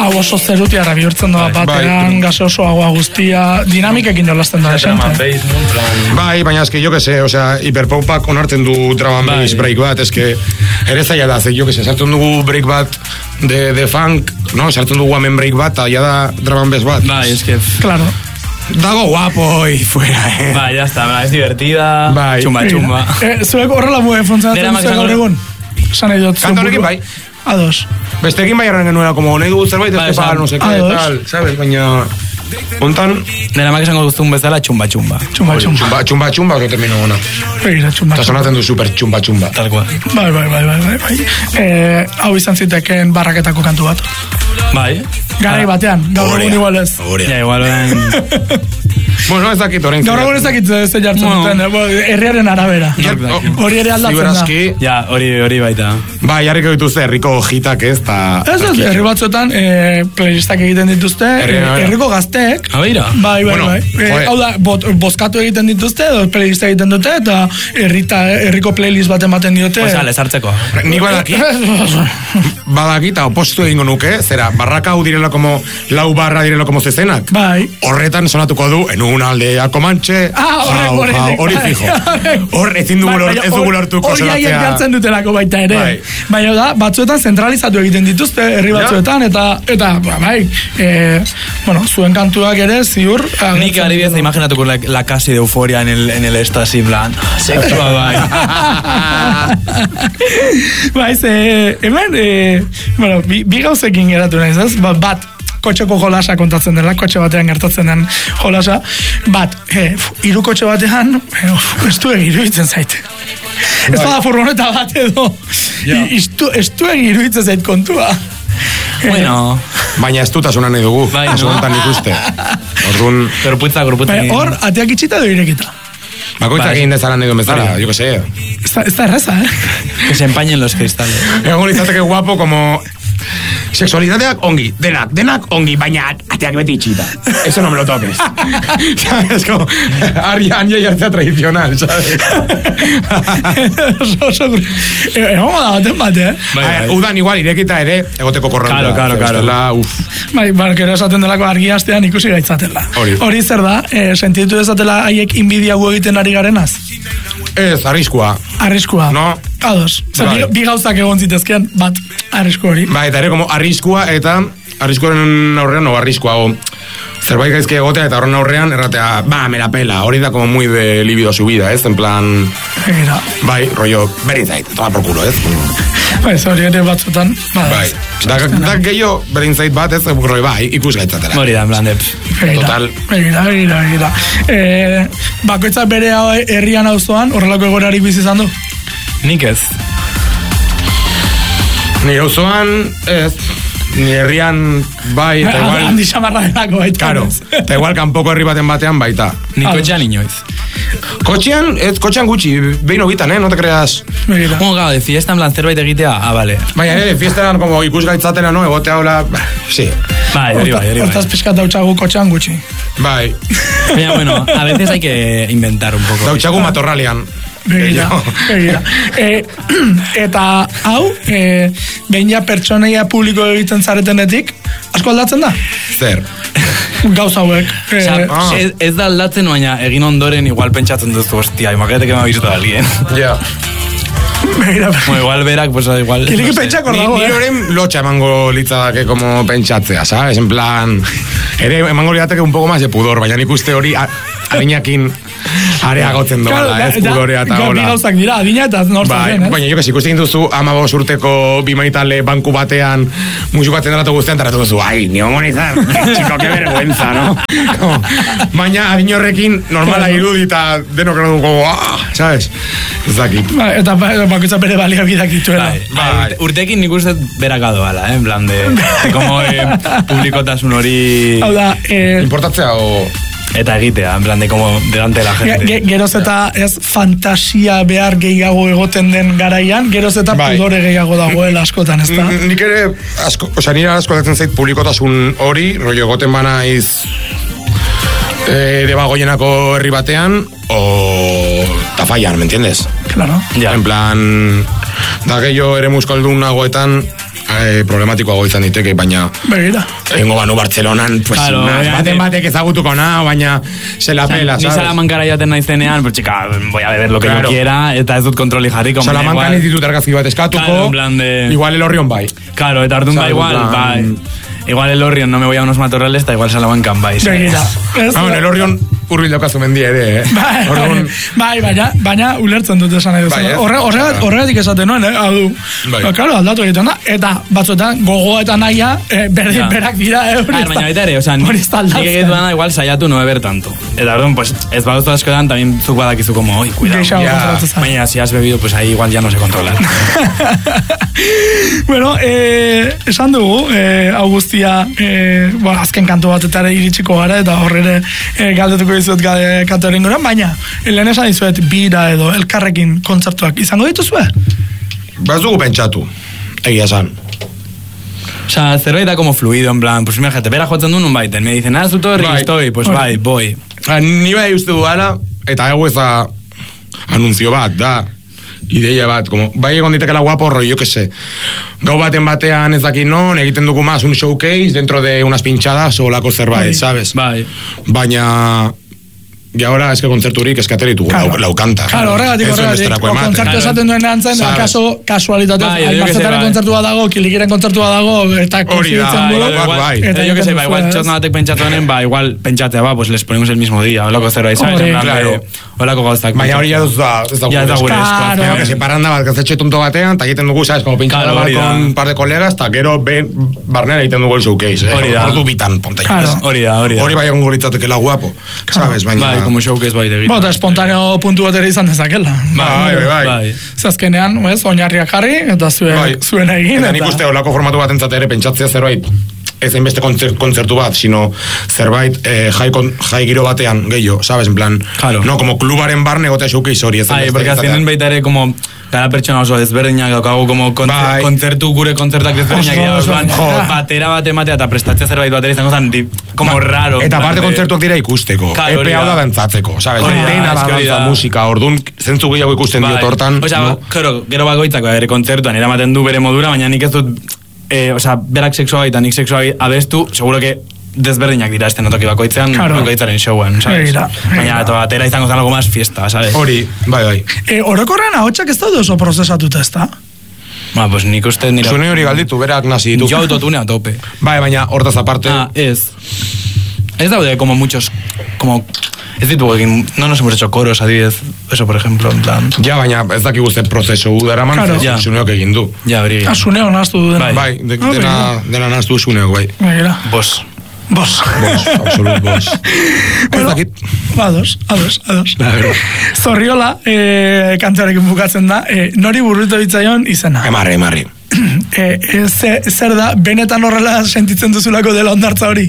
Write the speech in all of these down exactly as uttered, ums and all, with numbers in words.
hau oso zerutiara bihurtzen doa batean, gaseosoagoa guztia, dinamikekin jolazten da esente. Bai, baina eski, jo que se, osea, hiperpopak onartzen du drum and bass break bat, eski, ere zaila da, ze, jo que se, sartzen dugu break bat de, de funk, no? Sartzen dugu hemen break bat, eta ja da drum and bass bat. Bai, eski. Claro. Dago guapo y fuera, eh. Bai, ya está, es divertida, bai. Chumba, chumba. Eh, zuek horrela mue funtzionatzen zuek gaur egun? Esan nahi dut. Kanta honekin bai. Ados. Bestekin bai arren genuela, como nahi dugu zerbait, ez que no sé qué, tal, ¿sabes? Baina... Ontan... Nera mak esango duzun bezala, txumba, txumba. Txumba, txumba. Txumba, txumba, txumba, oso termino gona. Begira, txumba, txumba. Eta sonatzen du super txumba, txumba. Tal cual. Bai, bai, bai, bai, bai, bai. Eh, hau izan ziteken barraketako kantu bat. Bai. Garai batean, gaur egun igual ez. Ja, igual orain... Bueno, ez dakit orain. Gaur egun ez dakit ze jartzen duten, herriaren arabera. Hori ere aldatzen da. Ja, hori hori baita. Bai, jarriko dituzte herriko hitak ez, eta... Ez ez, herri batzuetan playlistak egiten dituzte, herriko gazteek. Abeira? Bai, bai, bai. Hau da, bozkatu egiten dituzte, edo playlista egiten dute, eta herriko playlist bat ematen diote. Osa, lezartzeko. Nik badaki, badaki, eta opostu egingo nuke, zera, barraka hau direla como, lau barra direla como zezenak. Bai. Horretan sonatuko du, en una aldea Comanche, ah, hori fijo. Hor, ezin dugu lortuko sonatzea. Hori jartzen dutelako baita ere. Baina da, batzuetan zentralizatu egiten dituzte, herri batzuetan, eta, eta, bai, bueno, zuen kantuak ere, ziur. Nik ari biaz imaginatuko la, la casi de euforia en el, en el estasi, plan, sexua, bai. Bai, ze, hemen, bueno, bi gauzekin geratu nahiz, ez? Bat, kotxeko jolasa kontatzen dela, kotxe batean gertatzen den jolasa, bat, eh, iru kotxe batean, eh, ez du egiruditzen zaite. Ez da furgoneta bat edo, ez du egiruditzen zait kontua. Bueno, baina ez dutasunan nahi dugu, asuntan ikuste. Orduan... Gorputza, gorputza. Hor, ateak itxita edo irekita. Bakoitzak egin dezaran nahi duen bezala, jo que sé. Ez da erraza, eh? Que se empañen los cristales. Egon izateke guapo, como... Sexualidadeak ongi, denak, denak ongi, baina ateak beti itxita. Eso no me lo toques. Es como, Arian ya jartzea tradicional, ¿sabes? Egon da baten bat, eh? Udan igual, irekita ere, egoteko korronta. Claro, claro, claro. Bai, barkero esaten delako argiaztean ikusi gaitzatela. Hori zer da, sentitu dezatela haiek inbidia gu egiten ari garenaz? Ez, arriskua. Arriskua. No? Ados. Bi gauzak egon zitezkean, bat, arrisku hori. Bai, eta ere, como arriskua, eta arriskuaren aurrean, no, arriskua, o zerbait gaizke egotea, eta horren aurrean, erratea, ba, me la pela, hori da como muy de libido subida, ez, en plan... Egira. Bai, rollo, berin zait, toda por culo, ez? Bai, hori ere batzutan, bai. Da, da gehiago, berin zait bat, ez, roi, bai, ikus gaitzatela. Hori da, en plan, de... Total. Egira, egira, egira. Eh, bakoitza bere herrian auzoan, horrelako egorari bizi izan du? Nik ez. Ni auzoan, ez... Ni herrian, bai, eta igual... Handi xamarra delako baita. Karo, eta igual kanpoko herri baten batean baita. Ni kotxean inoiz. Kotxean, ez, kotxean gutxi, behin hobitan, eh, no te creas. Mira. Un gau, de fiesta en plan zerbait egitea, ah, vale. Baina, eh, de fiesta eran como ikus gaitzatena, no, egotea hola, sí. Bai, hori bai, hori bai. Hortaz pixkat dautxagu kotxean gutxi. Bai. Baina, bueno, a veces hay que inventar un poco. Dautxagu matorralian. Begira, begira. E, eta hau, e, behin ja pertsoneia publiko egiten zaretenetik, asko aldatzen da? Zer? Gauza hauek. E, Osa, ah. ez, ez da aldatzen, baina egin ondoren igual pentsatzen duzu, hostia, imagínate que me ha visto alguien. Ja. Begira, bueno, igual berak, pues igual... Kiliki no pentsako dago, eh? Ni horren lotxa emango litzadake como pentsatzea, ¿sabes? En plan... Ere emango litzadake un poco más de pudor, baina nik uste hori adinakin areagotzen doala, ez pudorea eta hola. Bi gauzak dira, adina eta nortzen, eh? Baina jo, que ikusten duzu amabos urteko bimaitale banku batean musikatzen delatu guztian, taratu duzu, ai, ni hongo nizar, chico, que vergüenza, no? Baina adin horrekin normala irudita denok dugu, ah, ¿sabes? Ez dakit. Eta bakoitza bere balia bidak dituela. Urtekin nik uste beraka doala, eh? En plan de, como publikotasun hori... Hau da, eh... Importatzea o... Eta egitea, en plan de como delante de la gente. Geroz eta ez fantasia behar gehiago egoten den garaian, geroz eta pudore gehiago dagoela askotan, ez da? Nik ere, asko, oza, nire asko datzen zait publikotasun hori, rollo egoten bana iz eh, debagoienako herri batean, o tafaian, ¿me entiendes? Claro. Ja. En plan, da gehiago ere muskaldun nagoetan, eh, problematikoago izan diteke, baina Begira. egingo banu Bartzelonan, pues, Claro, claro, obviamente. baten batek ezagutuko na, baina se la pela, Ni ¿sabes? Salamankara jaten naizenean, pues chica, voy a beber lo que Claro. yo quiera, eta ez dut kontroli jarriko. baina Salamankan igual- ez ditut argazki bat eskatuko, Claro, en plan de- igual Elorrion bai. Claro, eta orduan ba Sabe, igual, en plan- bai. Igual el Orrion no me voy a unos matorrales, eta igual Salamankan bai. ¿sabes? Begira. Ez- Ah, bueno, Elorrion urbil daukazu mendia ere, eh? Bai, Orduan, bai, baina, baina ulertzen dut esan nahi duzu. Bai, ez? Horre, horregatik, horregatik esaten nuen, eh, hau du. Bai. Ba, claro, aldatu egiten da, eta batzuetan gogoa eta nahia, eh, berdin Ja. berak dira, eh, hori Claro, ez da- baina baita ere, o sea, hori ez da nik aldatzen. egitu dana igual saiatu no beber tanto. Eta orduan, pues, ez baduzu askotan, también zuk badakizu como, oi, cuidado. Geixago Ya. kontrolatzen zara. Baina, si has bebido, pues ahí igual ya no se controla. Bueno, eh, esan dugu, eh, hau guztia, eh, bueno, azken kantu batetara iritsiko gara, eta horrere eh, galdetuko dizut gade kantu inguruan, baina, lehen esan dizuet, bira edo elkarrekin kontzertuak izango dituzue? Ba ez dugu pentsatu, egia esan. O sea, zerbait da como fluido, en plan, pues imagínate, bera jotzen du nun baiten, me dicen, ah, zuto herri Bai. estoy, pues Hori. bai, voy. Ah, Ni bai uste dudala, eta egu ez da anunzio bat, da ideia bat, como, bai egon ditekela guapo, rollo, yo que sé, gau baten batean ez dakit non, egiten dugu más un showcase dentro de unas pinchadas o lako zerbait, Bai. sabes? Bai. Baina, y ahora es que kontzerturik eskateri dugu, Claro. lau, lau kanta. Claro, horregatik, Ez duen horregatik. besterako O ematen. kontzertu esaten duen antzen, Sabes? akaso kasualitatez, Bai, yo que sé, Almarzetaren bai. kontzertua dago, Kilikiren kontzertua dago, eta Hori da, konziditzen bai, dugu. bai, igual, bai. eta yo que sé, egiten ba, igual duzue, ez? txotnatek pentsatu honen, ba, igual pentsatzea, ba, pues les ponemos el mismo día, holako zerbait, ¿sabes? Hori. En plan de, Claro. holako gauzak. Baina hori ja ez da, ez da Ja, ez da gure esku. Claro. Baina, que se paranda bat, gazetxe tonto batean, eta egiten dugu, sabes, como pinchada Claro, bat hori da. con un par de colegas, eta gero ben, barnera egiten dugu el showcase, eh? Hori da. Ordu bitan, ponta. Claro. Hori da, hori da. Hori bai egon litzatekela guapo, sabes, baina... Bai, como showcase bai de Bo, eta espontaneo puntu bat ere izan dezakela. Bai, bai, bai. Bai. Zazkenean, ez, oinarriak jarri, eta zuen, Bai. zuen egin. Eta nik uste olako formatu bat entzat ere pentsatzea zerbait, ez hainbeste kontzer- kontzertu bat, sino zerbait eh, jai, kon, jai giro batean gehiago, sabes, en plan, Claro. no, como klubaren barne gotea showcase hori, ez Bai, hainbeste porque izatea. azkenen baita ere como gara pertsona oso desberdinak daukagu como kontzertu, Bai. kontzertu gure kontzertak desberdinak Oso, dira, oso. orduan, Jo. batera bat ematea eta prestatzea zerbait batera izango zen di- como raro. Eta en plan parte de- kontzertuak dira ikusteko, Claro, hori epe hau da. da dantzatzeko, sabes, Hori da, dena da eske hori dantza da. musika, orduan zentzu gehiago ikusten Bai. diot hortan, Osea, no? claro, gero bakoitzak bere kontzertuan eramaten du bere modura, baina nik ez dut, eh, osea, berak sexua eta nik sexua abestu, seguro que desberdinak dira este notoki bakoitzean, Claro. bakoitzaren showen, ¿sabes? Begira, begira. Baina eta batera izango zen algo más fiesta, ¿sabes? Hori, bai, bai. E, orokorrean ahotsak ez daude oso prozesatuta, ez da? Ba, pues nik uste nire... Zune hori galditu, berak nazi ditu. Jo autotune a tope. Bai, baina hortaz aparte, Ah, ez. Ez daude como muchos, como... Ez ditugu egin, no nos hemos hecho coros, adibidez, eso por ejemplo, en plan... ja, baina ez dakigu ze prozesu daraman, Claro. ja. Zuneok egin du. Ja, hori. Asuneo naztu du dena. Bai. Bai, de, Ah, dena, dena naztu zuneok, bai. Begira. Bos. Bos. Bos, absolut bos. Ez Bueno, dakit. ados, ados, ados. Da, bero. Zorriola, eh, kantuarekin bukatzen da, eh, nori burritu bitzaion izena. Emarri, emarri. Eh, eh, ze, zer da, benetan horrela sentitzen duzulako dela ondartza hori?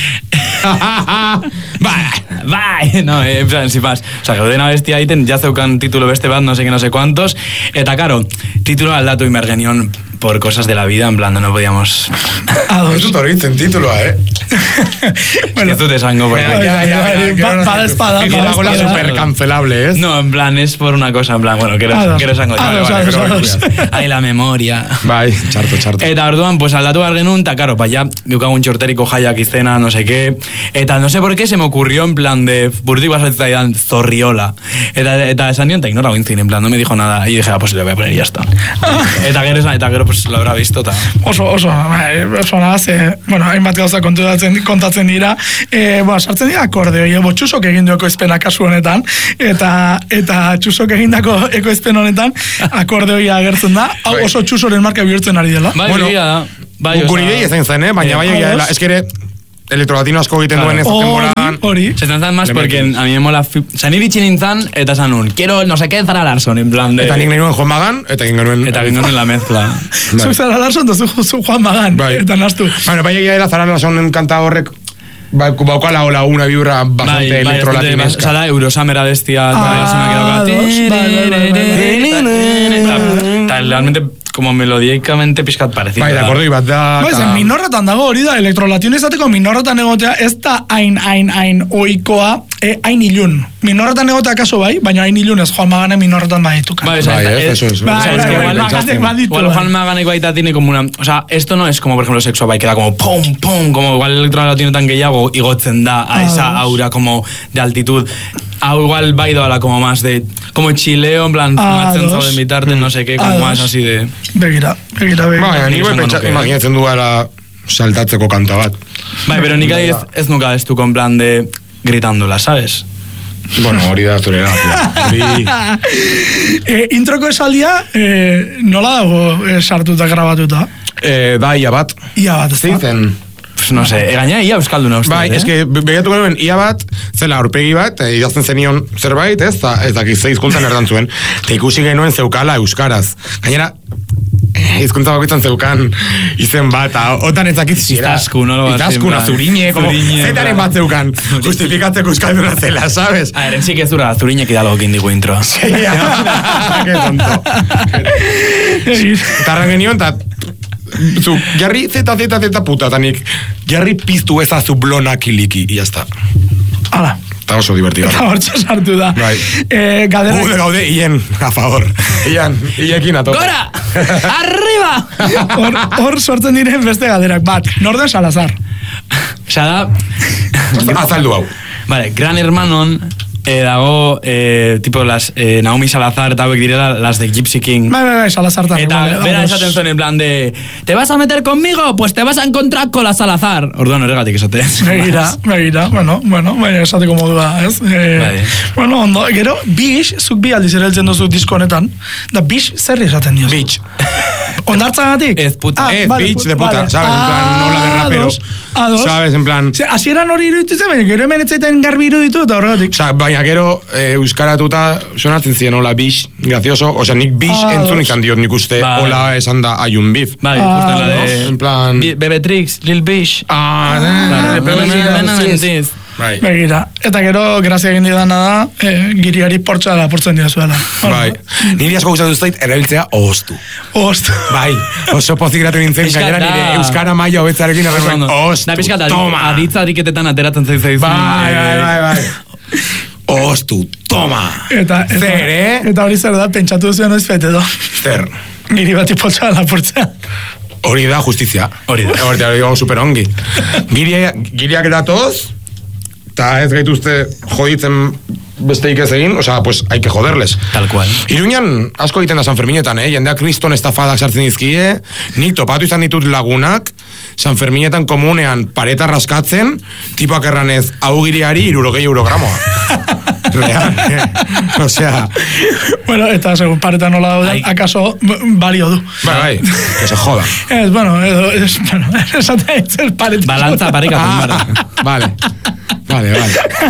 Bai, bai, no, eh, en plan, sin más. O sea, gaudena bestia egiten, ja zeukan titulo beste bat, no sé que no sé cuántos, eta karo, titulo aldatu inber genion por cosas de la vida, en plan, no podíamos... Ez Ados. dut hori itzen tituloa, eh? Bueno, ez dut esango, porque... Bai, bai, bai, ba- bada espada, Fijo, bada dago la espada. super cancelable, ez? No, en plan, es por una cosa, en plan, bueno, quiero, Ados. quiero esango. Ados, Vale, ados, vale, ados. pero- Ai, la memoria... Bai, txarto, txarto. Eta orduan, pues aldatu behar genuen, eta karo, pa ya, geukagun txorteriko jaiak izena, no sé qué, eta no sé por qué se me ocurrió en plan de, burtik basatzaidan, Zorriola. Eta, eta esan nion, eta ignora gointzin, en plan, no me dijo nada, y dije, ah, pues le voy a poner y ya está. Eta gero, esan- eta gero, pues lo habrá visto, eta... Oso, oso, bai, oso naz, eh, bueno, hainbat gauza kontatzen, kontatzen dira, eh, bueno, sartzen dira akordeoi, eh, bo, txusok egin du ekoizpena kasu honetan, eta eta txusok egindako ekoizpen honetan, akordeoia agertzen da, hau Bai. oso txusoren marka bihurtzen ari dela. Bai, Bueno, egia da. Bai, Gure osea- idei ezen zen, eh? Baina bai egia dela, Ados. eskere elektrolatino asko egiten Claro. duen ez Hori, denboran. hori. Se zan más Le porque metes. a mí me mola... fi- O sea, niri nintzen, eta esan un, quiero no sé qué Zara Larson, en plan de... Eta nik nahi nuen Juan Magan, eta egin genuen... Eta egin en la mezcla. Bai. Zuk Zara Larson, dozu zu Juan Magan, Bai. eta naztu. Bueno, bai egia dela Zara Larsonen kanta horrek ba, baukala hola una vibra bastante Bai, bai, electrolatinesca. Osa da, Eurosamera bestia... Ah, dos, bai, bai, bai, bai, bai. Eta realmente como melodiekamente pizkat parecido. Bai, de akordoi bat da... Bai, zen, minorretan dago hori da, elektrolatino izateko minorretan egotea, ez da hain, hain, hain oikoa, eh, hain ilun. Minorretan egotea kaso bai, baina hain ilun ez Juan Magane minorretan badituka. Bai, Bai, ez, eso es. Bai, es que bai, igual- Maganek baditu, Igual bai. Juan Maganek baita tiene como una... O sea, esto no es como, por ejemplo, sexo bai, que da como pum, pum, como igual el electro tan gehiago igotzen da a Ah, esa dos. aura como de altitud. Hau igual bai doala como más de... Como chileo, en plan, Ah, matzen dos. zauden bitarte, no sé qué, Ah, como dos. más así de... Begira, begira, begira. Bai, ni bai Esango pentsa, nuke. imaginatzen duela saltatzeko kanta bat. Bai, pero nik adibidez ez nuka ez tu en plan de... Gritándola, ¿sabes? Bueno, hori da zure hori... eh, introko esaldia, eh, nola dago eh, sartuta grabatuta? Eh, da, ia bat. Ia bat, ez da? Zeitzen... Pues no sé, gaina ia euskalduna uste. Bai, eh? eske, begatu genuen, ia bat, zela aurpegi bat, e, idazten zenion zerbait, ez, da, ez dakit ze hizkuntzan erdan zuen, eta ikusi genuen zeukala euskaraz. Gainera, eh, hizkuntza bakoitzan zeukan izen bat, eta otan ez dakit zira. Izaskun, no? Itaskun, azurine, como, Zurine, zetaren bla. bat zeukan, justifikatzeko euskalduna zela, sabes? A ver, en sí que es dura, zuriñek idalokin digu intro. Que tonto. Eta arren genion, eta zu, jarri zeta, zeta, zeta puta, eta nik, jarri piztu ezazu blona kiliki, y ya está. Hala, Eta oso divertido. eta hortxe sartu da. Bai. Eh, galderak- Gaude, gaude, hien, a favor. Ian, iekin ato. ¡Gora! ¡Arriba! Hor, hor sortzen diren beste galderak. Bat, Norden Salazar. Osea da... Azaldu hau. Vale, Gran Hermanon eh, dago eh, tipo las eh, Naomi Salazar eta hauek direla las de Gypsy King. Bai, bai, bai, Salazar tan. Eta bera esaten zuen en plan de ¿te vas a meter conmigo? Pues te vas a encontrar con la Salazar. Orduan horregatik esaten. Begira, begira, bueno, bueno, bai, esateko modua, ez? Eh, Bai. bueno, ondo, gero, Bish, zuk bi aldiz erabiltzen duzu disko honetan, da Bish zerri esaten diozu? Bitch. Ondartzagatik? Ez puta. Eh, vale, bitch put- de puta, vale. sabes, en plan, nola de rapero. Ados, ados. Sabes, en plan... Ze, hasieran hori iruditzen, baina gero hemen etzaiten garbi iruditu eta horregatik. Osa, baina gero, eh, euskaratuta sonatzen ziren hola bish, gracioso, osea, nik bish Ah, entzun dos. izan diot nik uste, Bai. hola esan da ayun bif. Bai, Ah, justo la de... En plan... Bi- Bebetrix, Lil Bish. Ah, Claro, pero ven- sí, ven a sí, mentir. Bai. Begira, eta gero, grazia egin didana da, eh, giriari portxa da portzen dira zuela. Bai. Niri asko gustatu zait erabiltzea ostu. Ost. Bai, oso pozik gratu nintzen, Pixkat gainera da. nire euskara maila hobetzarekin Oso erremen, ondo. ostu, Da pixkat, toma. aditza ariketetan ateratzen zaiz zaiz. Bai, bai, bai, bai. Ostu, toma. Eta, eta, Zer, eh? eta hori zer da, pentsatu zuen noiz fete edo. Zer, Giri bati portxa da portzea. hori da justizia. Hori da. Hori da, hori da, super ongi. Giria, giriak datoz, eta ez gaituzte joditzen besteik ez egin, osea, pues, hay que joderles. Tal cual. Iruñan asko egiten da San Ferminetan, eh? Jendeak kriston estafadak sartzen dizkie, nik topatu izan ditut lagunak, San Ferminetan komunean pareta raskatzen, tipoak erranez, hau giriari irurogei eurogramoa. Real, eh? Osea, Bueno, eta segun pareta nola dauden, Ai. akaso b- balio du. bai, bai, que se joda. Ez, bueno, edo, ez, bueno, esatea itzen pareta. Balantza parikatzen Ah, bara. vale, vale, vale.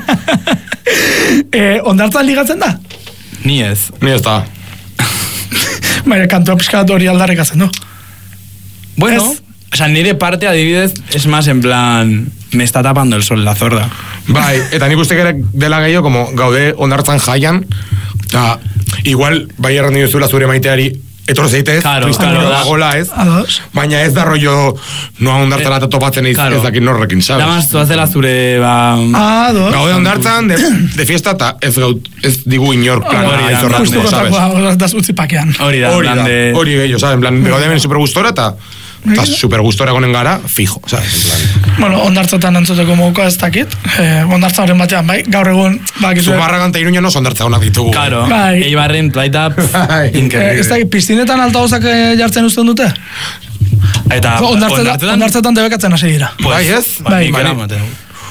eh, ondartzan ligatzen da? Ni ez. Ni ez da. Baina kantua pixka bat hori aldarrikatzen du. Bueno, Ez. o sea, nire parte adibidez es más en plan me está tapando el sol la zorda. Bai, eta nik uste gara dela gehiago, como gaude ondartzan jaian, eta igual, bai erran diozuela zure maiteari, etor zeitez, Claro, kriston claro, gero da. dagola, ez? Ados. Baina ez da rollo noa ondartzara eta topatzen ez, Claro. ez dakit norrekin, sabes? Da más zuazela zure, ba... Ados. Gaude ondartzan, de, de fiesta, eta ez, gaut, ez digu inor plana Hori da, izorratuko, Justu sabes? kontakoa, da utzi pakean. Hori da, en Hori plan da, de... hori gehiago, sabes? En plan, gaude hemen supergustora, eta eta supergustora gonen gara, fijo, sabes? En plan, Bueno, ondartzatan entzuteko mokoa ez dakit. Eh, ondartza horren batean, bai, gaur egun, bakizu. Zumarragan eta Iruñan oso ondartza honak ditugu. Claro, Bai. Eibarren plaita... Bai. Eh, Increíble. ez dakit, piztinetan altagozak eh, jartzen uzten dute? Eta... Ondartzetan, ondartzetan debekatzen hasi dira. Pues, Bai, ez? Bai, Bai. bai.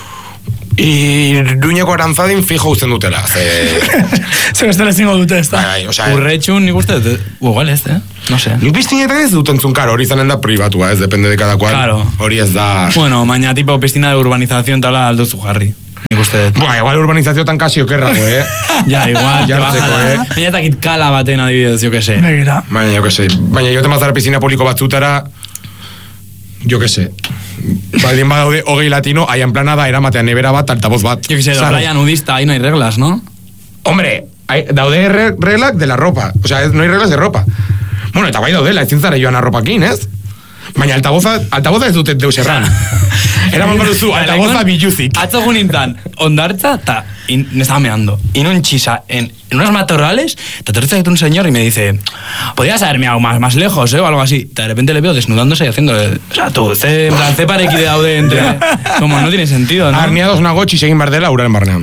Iruñeko arantzadin fijo uzten dutela. Ze... Ze bestela ezingo dute, ez da? Bai, osea, Urretxun nik uste, dut, igual ez, eh? No sé. nik piztinetan ez dut entzun, karo, hori izanen da privatua, ez, depende de cada cual. Claro. Hori ez da... Bueno, baina tipo piscina de urbanización tala alduzu jarri. Nik uste dut. Buah, igual urbanizazioetan kasi okerrago, eh? Ja, igual, te Jartzeko, baja eh? da. Baina ez dakit kala baten adibidez, jo que se. Begira. Baina, jo que se, baina jote mazara piscina publiko batzutara, jo que se, baldin badaude hogei latino, haian plana da eramatean nebera bat, altavoz bat. Jo que se, ¿sabes? playa nudista, ahí no hay reglas, ¿no? Hombre, hay, daude re- reglak de la ropa, o sea, no hay reglas de ropa. Bueno, eta bai daudela, ezin zara joan arropakin, ez? Baina altaboza, altaboza ez dute deus erran. Eraman baduzu, altaboza biluzik. Atzo gunintan, ondartza, eta me estaba meando. Y en un chisa, en, en unos matorrales, te aterriza un señor y me dice, podrías haberme algo más, más lejos, ¿eh? O algo así. De repente le veo desnudándose y haciendo, o sea, tú, ze, en plan, ze pareki de daude entre... Como no tiene sentido, ¿no? Arniados nago txisegin bardela uraren barnean.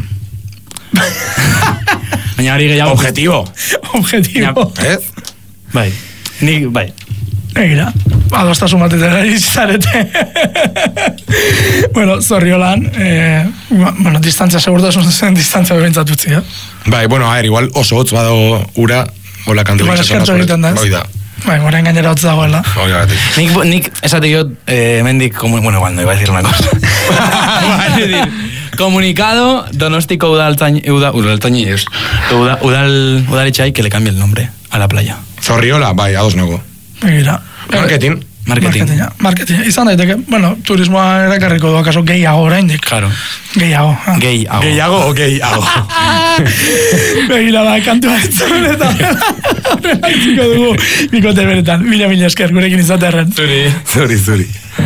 Baina hori gehiago... Objetivo. Objetivo. Ez? Bai, nik, bai. Egira, adostasun batetan ari zarete. Bueno, Zorriolan, eh, bueno, distantzia segurtasun zen distantzia bebentzatutzi, eh? Bai, bueno, a ver, igual oso hotz badago ura, bola kantu. Igual eskertu egiten da, ez? Bai da. Bai, orain gainera hotz dagoela. Bai, gatik. Nik, nik esate yo, eh, mendik, como, bueno, igual no iba a decir una cosa. Es decir, comunicado Donostiko udaltzain, uda, udaltzain, uda, udal, udaletxai que le cambie el nombre a la playa. Zorriola, bai, ados nago. Egira. Marketing. Marketing. Marketing. Marketing. Izan daiteke, bueno, turismoa erakarriko du akaso gehiago oraindik. Claro. Gehiago. Ah. Gehiago. Gehiago o gehiago. Begira da, kantua entzun eta horrela itziko dugu. Bikote beretan, mila mila esker gurekin izatearen. Zuri. Zuri, zuri.